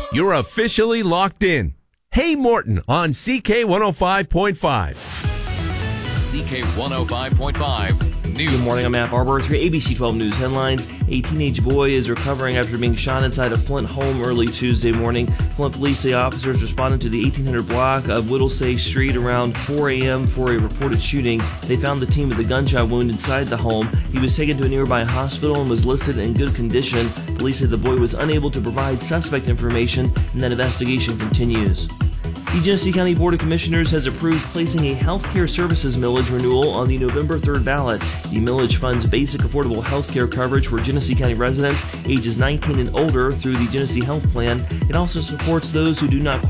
You're officially locked in. Hey Morton on CK 105.5. CK 105.5 News. Good morning, I'm Matt Barber with your ABC 12 News headlines. A teenage boy is recovering after being shot inside a Flint home early Tuesday morning. Flint police say officers responded to the 1800 block of Whittlesey Street around 4 a.m. for a reported shooting. They found the teen with a gunshot wound inside the home. He was taken to a nearby hospital and was listed in good condition. Police say the boy was unable to provide suspect information and that investigation continues. The Genesee County Board of Commissioners has approved placing a healthcare services millage renewal on the November 3rd ballot. The millage funds basic affordable healthcare coverage for Genesee County residents ages 19 and older through the Genesee Health Plan. It also supports those who do not